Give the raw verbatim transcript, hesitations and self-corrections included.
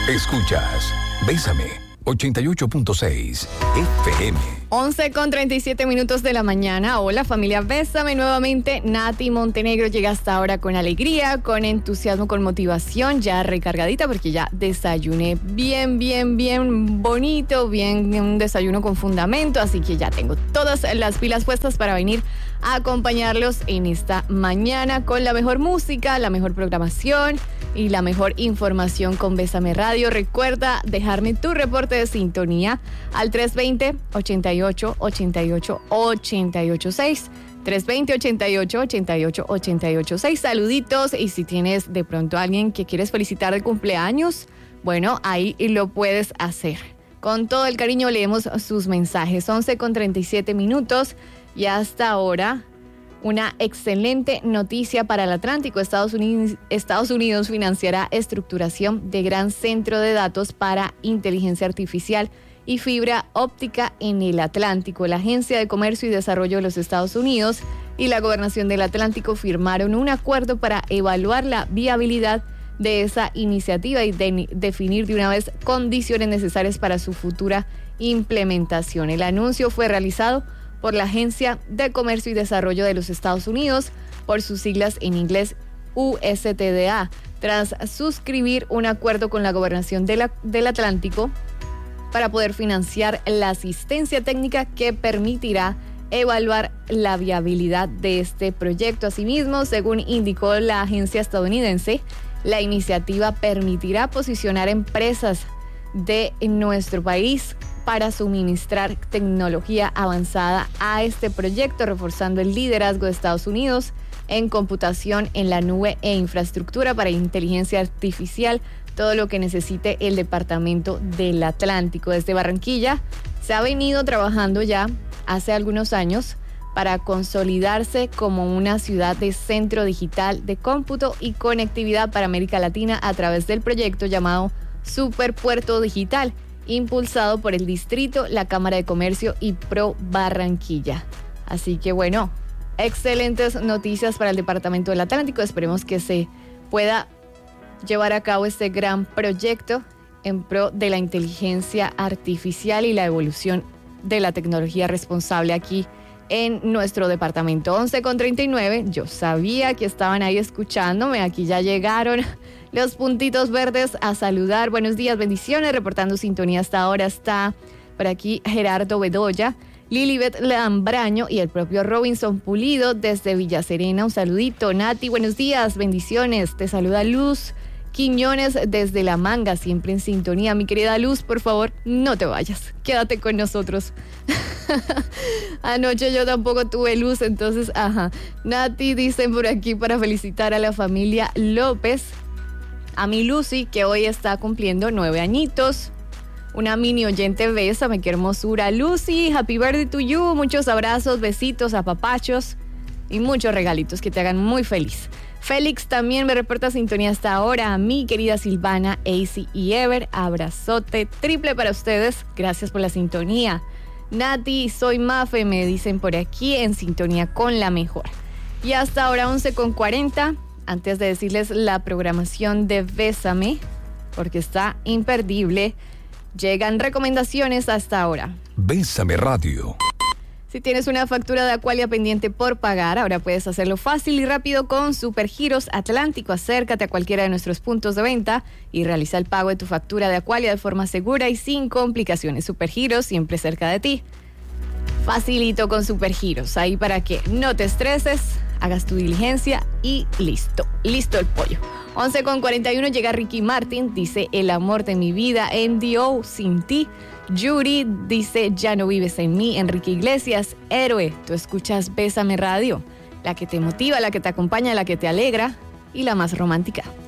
Escuchas Bésame ochenta y ocho punto seis F M. once con treinta y siete minutos de la mañana. Hola familia, Bésame nuevamente. Nati Montenegro llega hasta ahora con alegría, con entusiasmo, con motivación, ya recargadita porque ya desayuné bien, bien, bien bonito, bien un desayuno con fundamento, así que ya tengo todas las pilas puestas para venir a acompañarlos en esta mañana con la mejor música, la mejor programación y la mejor información con Bésame Radio. Recuerda dejarme tu reporte de sintonía al tres veinte, ochenta y ocho, ochenta y ocho, ochenta y ocho seis. tres veinte, ochenta y ocho, ochenta y ocho, ochenta y ocho seis. Saluditos, y si tienes de pronto a alguien que quieres felicitar de cumpleaños, bueno, ahí lo puedes hacer. Con todo el cariño leemos sus mensajes. once con treinta y siete minutos y hasta ahora una excelente noticia para el Atlántico. Estados Unidos, Estados Unidos financiará estructuración de gran centro de datos para inteligencia artificial y fibra óptica en el Atlántico. La Agencia de Comercio y Desarrollo de los Estados Unidos y la Gobernación del Atlántico firmaron un acuerdo para evaluar la viabilidad de esa iniciativa y de definir de una vez condiciones necesarias para su futura implementación. El anuncio fue realizado por la Agencia de Comercio y Desarrollo de los Estados Unidos, por sus siglas en inglés U S T D A, tras suscribir un acuerdo con la Gobernación de la, del Atlántico para poder financiar la asistencia técnica que permitirá evaluar la viabilidad de este proyecto. Asimismo, según indicó la agencia estadounidense, la iniciativa permitirá posicionar empresas de nuestro país para suministrar tecnología avanzada a este proyecto, reforzando el liderazgo de Estados Unidos en computación en la nube e infraestructura para inteligencia artificial, todo lo que necesite el Departamento del Atlántico. Desde Barranquilla se ha venido trabajando ya hace algunos años para consolidarse como una ciudad de centro digital de cómputo y conectividad para América Latina a través del proyecto llamado Superpuerto Digital, impulsado por el Distrito, la Cámara de Comercio y Pro Barranquilla. Así que bueno, excelentes noticias para el Departamento del Atlántico. Esperemos que se pueda llevar a cabo este gran proyecto en pro de la inteligencia artificial y la evolución de la tecnología responsable aquí en nuestro departamento. once con treinta y nueve, yo sabía que estaban ahí escuchándome, aquí ya llegaron los puntitos verdes a saludar. Buenos días, bendiciones, reportando sintonía hasta ahora. Está por aquí Gerardo Bedoya, Lilibet Lambraño y el propio Robinson Pulido desde Villa Serena. Un saludito. Nati, buenos días, bendiciones. Te saluda Luz Quiñones desde La Manga, siempre en sintonía. Mi querida Luz, por favor, no te vayas, quédate con nosotros. Anoche yo tampoco tuve luz, entonces, ajá. Nati, dicen por aquí, para felicitar a la familia López, a mi Lucy, que hoy está cumpliendo nueve añitos. Una mini oyente, bésame, qué hermosura. Lucy, happy birthday to you. Muchos abrazos, besitos, apapachos y muchos regalitos que te hagan muy feliz. Félix también me reporta sintonía hasta ahora. A mi querida Silvana, Acy y Ever, abrazote triple para ustedes. Gracias por la sintonía. Nati, soy Mafe, me dicen por aquí, en sintonía con la mejor. Y hasta ahora once con cuarenta. Antes de decirles la programación de Bésame, porque está imperdible, llegan recomendaciones hasta ahora. Bésame Radio. Si tienes una factura de Aqualia pendiente por pagar, ahora puedes hacerlo fácil y rápido con Supergiros Atlántico. Acércate a cualquiera de nuestros puntos de venta y realiza el pago de tu factura de Aqualia de forma segura y sin complicaciones. Supergiros, siempre cerca de ti. Facilito con Supergiros, ahí para que no te estreses, hagas tu diligencia y listo, listo el pollo. once con cuarenta y uno llega Ricky Martin, dice el amor de mi vida, M D O, sin ti. Yuri dice ya no vives en mí. Enrique Iglesias, héroe, tú escuchas Bésame Radio, la que te motiva, la que te acompaña, la que te alegra y la más romántica.